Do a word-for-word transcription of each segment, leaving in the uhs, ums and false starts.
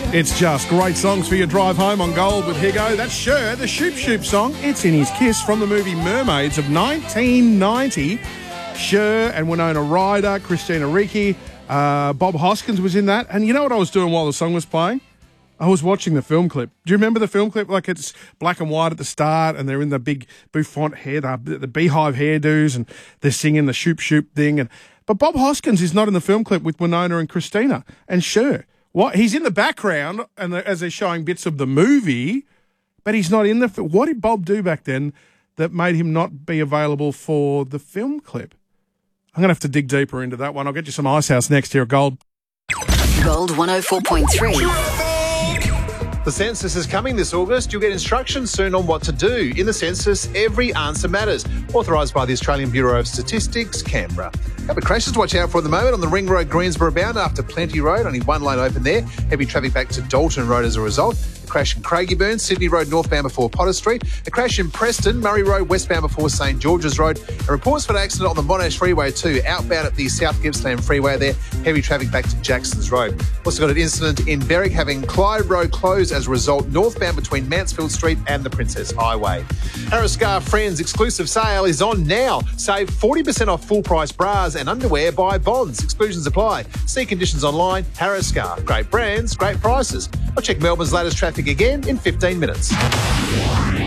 It's just great songs for your drive home on Gold with Higo. That's Cher, the Shoop Shoop song. It's in his Kiss from the movie Mermaids of nineteen ninety. Cher and Winona Ryder, Christina Ricci, uh, Bob Hoskins was in that. And you know what I was doing while the song was playing? I was watching the film clip. Do you remember the film clip? Like, it's black and white at the start, and they're in the big bouffant hair, the, the beehive hairdos, and they're singing the Shoop Shoop thing. And but Bob Hoskins is not in the film clip with Winona and Christina and Cher. What? He's in the background, and the, as they're showing bits of the movie, but he's not in the. What did Bob do back then that made him not be available for the film clip? I'm going to have to dig deeper into that one. I'll get you some Ice House next here at Gold. Gold one oh four point three. The census is coming this August. You'll get instructions soon on what to do. In the census, every answer matters. Authorised by the Australian Bureau of Statistics, Canberra. A couple of crashes to watch out for at the moment on the Ring Road Greensboro bound after Plenty Road. Only one lane open there. Heavy traffic back to Dalton Road as a result. A crash in Craigieburn, Sydney Road northbound before Potter Street. A crash in Preston, Murray Road westbound before St George's Road. And reports for an accident on the Monash Freeway too, outbound at the South Gippsland Freeway there. Heavy traffic back to Jackson's Road. Also got an incident in Berwick having Clyde Road closed as a result, northbound between Mansfield Street and the Princess Highway. Harriscar Friends exclusive sale is on now. Save forty percent off full price bras and underwear by Bonds. Exclusions apply. See conditions online. Harriscar. Great brands, great prices. I'll check Melbourne's latest traffic again in fifteen minutes.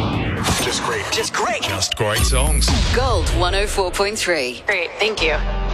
Just great. Just great. Just great songs. Gold one oh four point three. Great, thank you.